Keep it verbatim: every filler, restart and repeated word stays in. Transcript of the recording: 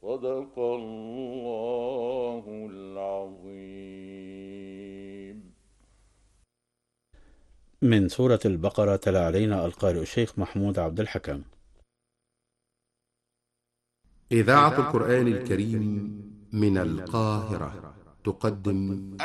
صدق الله العظيم. من سورة البقرة تلا علينا القارئ الشيخ محمود عبد الحكم. إذاعة القرآن الكريم من القاهرة تقدم